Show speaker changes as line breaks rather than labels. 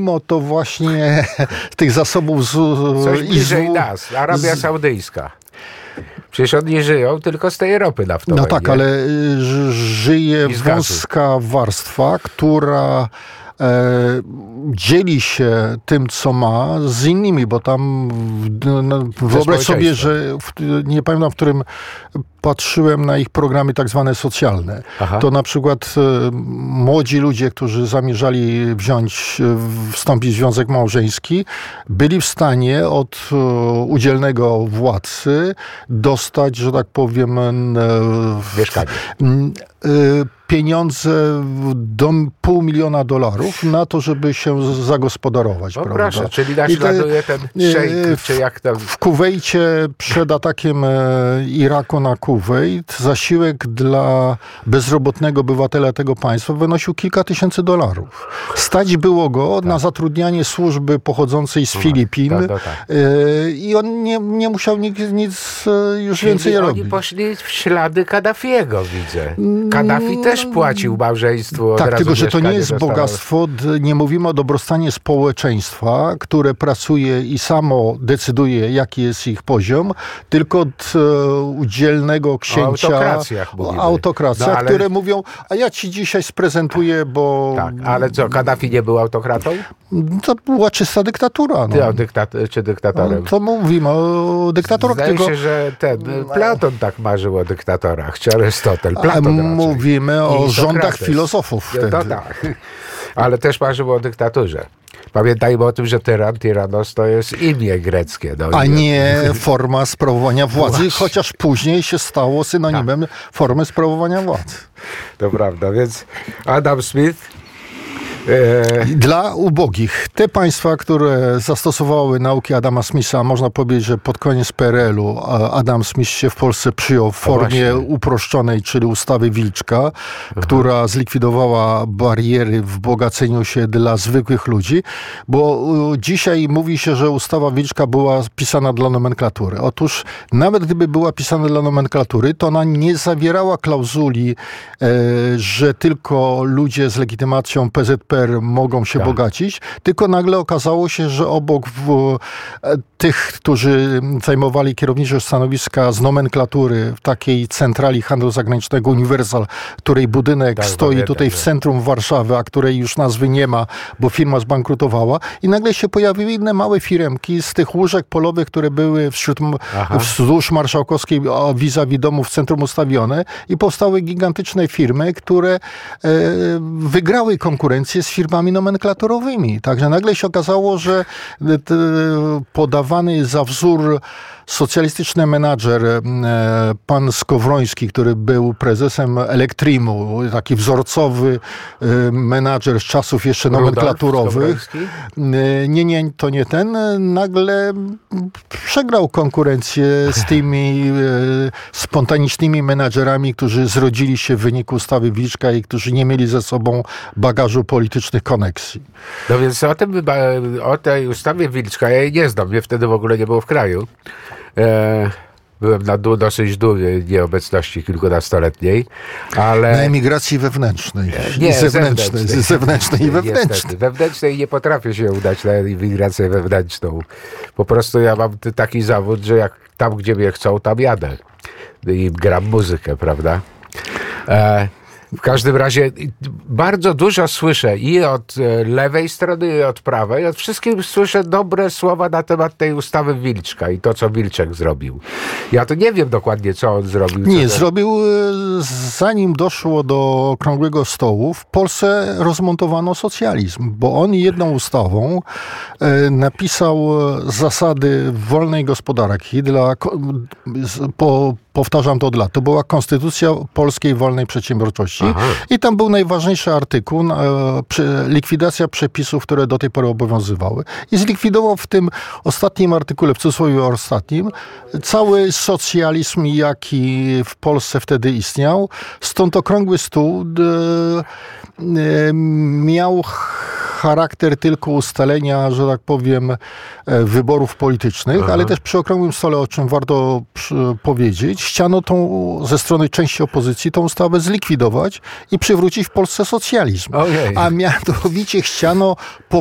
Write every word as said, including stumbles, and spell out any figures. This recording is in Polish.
mimo to właśnie tych zasobów z,
coś bliżej
z,
nas, Arabia Saudyjska. Przecież oni żyją tylko z tej ropy naftowej.
No tak,
nie?
ale żyje wąska warstwa, która e, dzieli się tym, co ma, z innymi, bo tam no, wyobraź sobie, że w, nie pamiętam, w którym patrzyłem na ich programy tak zwane socjalne. Aha. To na przykład e, młodzi ludzie, którzy zamierzali wziąć, e, wstąpić w związek małżeński, byli w stanie od e, udzielnego władcy dostać, że tak powiem, e,
mieszkanie.
E, pieniądze do pół miliona dolarów na to, żeby się zagospodarować.
No
prawda?
proszę, czyli naśladuje ten szejk, czy jak tam...
W Kuwejcie przed atakiem Iraku na Kuwejt zasiłek dla bezrobotnego obywatela tego państwa wynosił kilka tysięcy dolarów. Stać było go tak. na zatrudnianie służby pochodzącej z Filipin
tak, tak, tak.
i on nie, nie musiał nic, nic już
czyli
więcej
oni
robić.
Oni poszli w ślady Kaddafiego, widzę. Kaddafi też płacił małżeństwu.
Tak, tylko że to nie jest
dostało.
bogactwo. Nie mówimy o dobrostanie społeczeństwa, które pracuje i samo decyduje, jaki jest ich poziom, tylko od e, udzielnego księcia.
O autokracjach mówimy.
O autokracjach,
no, ale...
które mówią, a ja ci dzisiaj sprezentuję, bo...
Tak, ale co, Kaddafi nie był autokratą?
To była czysta dyktatura. No.
Ty o dyktat- czy dyktatorem?
No, to mówimy o dyktatorach.
Zdaje
tylko...
się, że ten Platon tak marzył o dyktatorach, czy Arystotel. Platon raczej.
Mówimy o
I
rządach
Sokrates.
filozofów wtedy.
No tak, ale też marzył o dyktaturze. Pamiętajmy o tym, że tyran, tyranos to jest imię greckie. No,
a nie forma sprawowania władzy,
Właśnie.
chociaż później się stało synonimem tak. formy sprawowania władzy.
To prawda, więc Adam Smith...
E... Dla ubogich. Te państwa, które zastosowały nauki Adama Smitha, można powiedzieć, że pod koniec P R L-u Adam Smith się w Polsce przyjął w formie uproszczonej, czyli ustawy Wilczka, Aha. która zlikwidowała bariery w bogaceniu się dla zwykłych ludzi, bo dzisiaj mówi się, że ustawa Wilczka była pisana dla nomenklatury. Otóż nawet gdyby była pisana dla nomenklatury, to ona nie zawierała klauzuli, e, że tylko ludzie z legitymacją P Z P R mogą się tak. bogacić, tylko nagle okazało się, że obok w, tych, którzy zajmowali kierownicze stanowiska z nomenklatury w takiej centrali handlu zagranicznego Universal, której budynek tak, stoi pamiętam, tutaj w centrum Warszawy, a której już nazwy nie ma, bo firma zbankrutowała i nagle się pojawiły inne małe firemki z tych łóżek polowych, które były wśród, wzdłuż Marszałkowskiej vis-a-vis domów w centrum ustawione i powstały gigantyczne firmy, które e, wygrały konkurencję z firmami nomenklaturowymi. Także nagle się okazało, że podawany za wzór socjalistyczny menadżer, pan Skowroński, który był prezesem Elektrimu, taki wzorcowy menadżer z czasów jeszcze nomenklaturowych. Nie, nie, to nie ten. Nagle przegrał konkurencję z tymi spontanicznymi menadżerami, którzy zrodzili się w wyniku ustawy Wilczka i którzy nie mieli ze sobą bagażu politycznych koneksji.
No więc o tym, o tej ustawie Wilczka, ja jej nie znam, mnie wtedy w ogóle nie było w kraju. E, byłem na du- dosyć długiej nieobecności kilkunastoletniej, ale...
Na emigracji wewnętrznej.
Nie,
I zewnętrznej.
zewnętrznej.
zewnętrznej i wewnętrznej.
Niestety. Wewnętrznej nie potrafię się udać na emigrację wewnętrzną. Po prostu ja mam t- taki zawód, że jak tam, gdzie mnie chcą, tam jadę. I gram muzykę, prawda? E, W każdym razie bardzo dużo słyszę i od lewej strony, i od prawej. Od wszystkich słyszę dobre słowa na temat tej ustawy Wilczka i to, co Wilczek zrobił. Ja to nie wiem dokładnie, co on zrobił.
Nie,
to...
zrobił, zanim doszło do Okrągłego Stołu, w Polsce rozmontowano socjalizm, bo on jedną ustawą napisał zasady wolnej gospodarki dla, po, powtarzam to od lat, to była Konstytucja Polskiej Wolnej Przedsiębiorczości. Aha. I tam był najważniejszy artykuł, e, przy, likwidacja przepisów, które do tej pory obowiązywały. I zlikwidował w tym ostatnim artykule, w cudzysłowie ostatnim, cały socjalizm, jaki w Polsce wtedy istniał. Stąd Okrągły Stół e, e, miał charakter tylko ustalenia, że tak powiem, wyborów politycznych, Aha. ale też przy Okrągłym Stole, o czym warto przy, powiedzieć, chciano tą, ze strony części opozycji tą ustawę zlikwidować i przywrócić w Polsce socjalizm.
Ojej.
A mianowicie chciano